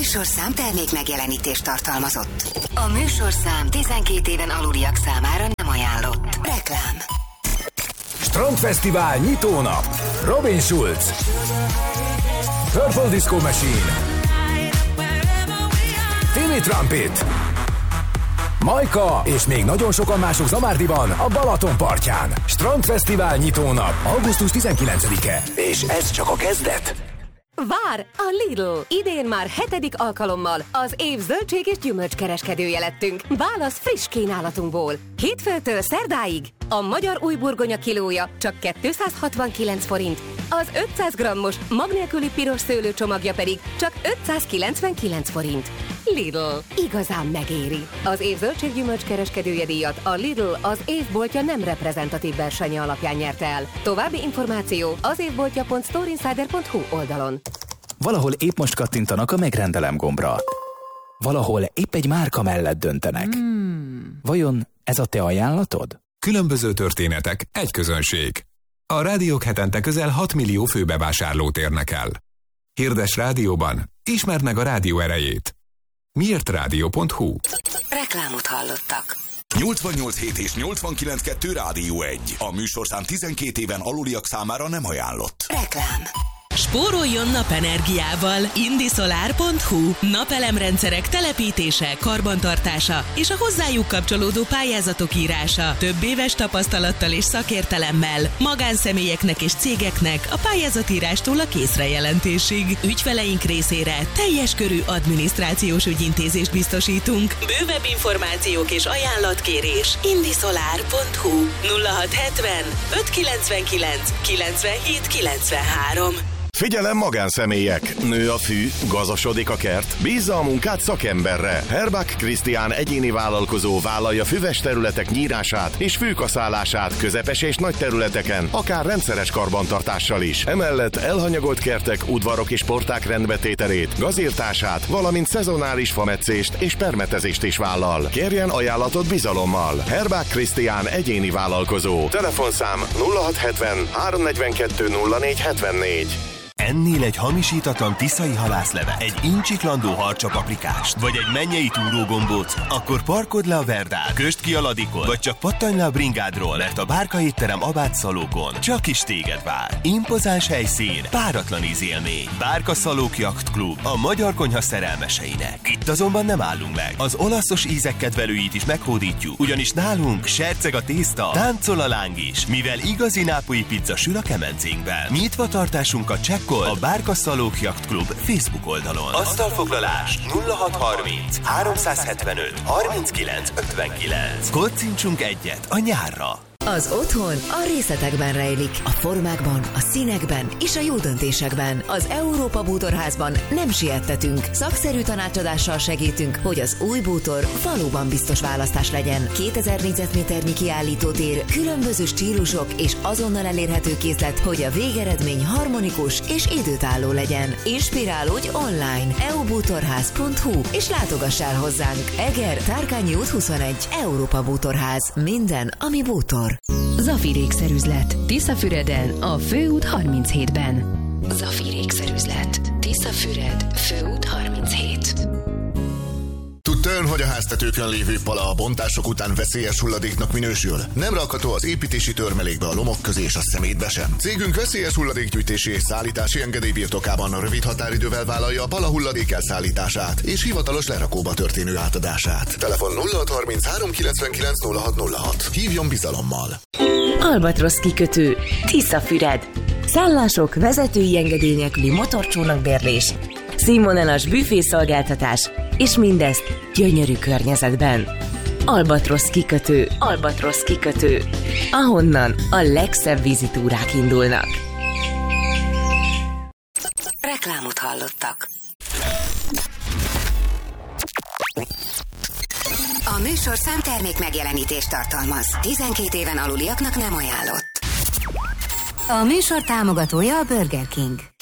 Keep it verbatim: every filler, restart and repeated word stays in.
műsorszám termék megjelenítést tartalmazott. A műsorszám tizenkét éven aluliak számára nem ajánlott. Reklám. Strandfesztivál nyitónap. Robin Schulz, Purple Disco Machine, Timmy Trumpet, Majka és még nagyon sokan mások Zamárdiban, a Balaton partján. Strandfesztivál nyitónap. augusztus tizenkilencedike. És ez csak a kezdet. Vár a Lidl! Idén már hetedik alkalommal az év zöldség és gyümölcskereskedője lettünk. Válasz friss kínálatunkból. Hétfőtől szerdáig a magyar új burgonya kilója csak kétszázhatvankilenc forint, az ötszáz grammos mag nélküli piros szőlő csomagja pedig csak ötszázkilencvenkilenc forint. Lidl. Igazán megéri. Az év zöldség gyümölcskereskedője díjat a Lidl az évboltja nem reprezentatív versenye alapján nyerte el. További információ az évboltja pont storeinsider pont hu oldalon. Valahol épp most kattintanak a megrendelem gombra. Valahol épp egy márka mellett döntenek. Hmm. Vajon ez a te ajánlatod? Különböző történetek, egy közönség. A rádiók hetente közel hat millió főbevásárlót érnek el. Hirdes rádióban, ismerd meg a rádió erejét. miért rádió pont hu. Reklámot hallottak. nyolcvannyolc hét és nyolcvankilenc kettő Rádió egy. A műsorszám tizenkét éven aluliak számára nem ajánlott. Reklám. Spóroljon napenergiával. Indisolar pont hu. Napelemrendszerek telepítése, karbantartása és a hozzájuk kapcsolódó pályázatok írása. Több éves tapasztalattal és szakértelemmel. Magánszemélyeknek és cégeknek a pályázatírástól a készrejelentésig. Ügyfeleink részére teljes körű adminisztrációs ügyintézést biztosítunk. Bővebb információk és ajánlatkérés Indisolar pont hu. nulla hat hetven ötszázkilencvenkilenc kilencvenhét kilencvenhárom. Figyelem magánszemélyek! Nő a fű, gazasodik a kert, bízza a munkát szakemberre. Herbach Krisztián egyéni vállalkozó vállalja füves területek nyírását és fűkaszálását közepes és nagy területeken, akár rendszeres karbantartással is. Emellett elhanyagolt kertek, udvarok és porták rendbetételét, gazírtását, valamint szezonális fametszést és permetezést is vállal. Kérjen ajánlatot bizalommal. Herbach Krisztián egyéni vállalkozó. Telefonszám nulla hat hetven háromszáznegyvenkettő nulla négy hetvennégy. Ennél egy hamisítatlan tiszai halászleve, egy incsiklandó harcsapaprikást, vagy egy mennyei túrógombóc, akkor parkodd le a Verdán, kösd ki a ladikon, vagy csak pattanj le a bringádról, mert a Bárka étterem Abát Szalókon csak is téged vár. Impozáns helyszín, páratlan ízélmény. Bárka Szalók Yacht Club, a magyar konyha szerelmeseinek. Itt azonban nem állunk meg. Az olaszos ízek kedvelőit is meghódítjuk, ugyanis nálunk serceg a tészta, táncol a láng is, mivel igazi nápolyi pizza sül a kemencénkben. Nyitva tartásunkat csekkol a Bárka Szalók Yacht Club Facebook oldalon. Asztalfoglalás nulla hat harminc háromszázhetvenöt harminckilenc ötvenkilenc. Koccintsunk egyet a nyárra! Az otthon a részletekben rejlik, a formákban, a színekben és a jó döntésekben. Az Európa Bútorházban nem siettetünk. Szakszerű tanácsadással segítünk, hogy az új bútor valóban biztos választás legyen. kétezer négyzetméternyi kiállítótér, különböző stílusok és azonnal elérhető készlet, hogy a végeredmény harmonikus és időtálló legyen. Inspirálódj online e u bútorház pont hu és látogass el hozzánk. Eger, Tárkányi út huszonegy, Európa Bútorház. Minden, ami bútor. Zafir ékszerüzlet. Tiszafüreden, a Főút harminchétben. Zafir ékszerüzlet. Tiszafüred, Főút harminchét. Tudta ön, hogy a háztetőkön lévő pala a bontások után veszélyes hulladéknak minősül? Nem rakható az építési törmelékbe, a lomok közé és a szemétbe sem. Cégünk veszélyes hulladékgyűjtési és szállítási engedély birtokában a rövid határidővel vállalja a pala hulladék elszállítását és hivatalos lerakóba történő átadását. Telefon nulla hat harminc háromszázkilencvenkilenc nulla hat nulla hat. Hívjon bizalommal! Albatrosz kikötő, Tiszafüred. Szállások, vezetői engedély nélküli motorcsónakbérlés, színvonalas büfészolgáltatás, és mindezt gyönyörű környezetben. Albatrosz kikötő, Albatrosz kikötő, ahonnan a legszebb vízitúrák indulnak. Reklámot hallottak. A műsorszám termék megjelenítést tartalmaz. tizenkét éven aluliaknak nem ajánlott. A műsor támogatója a Burger King.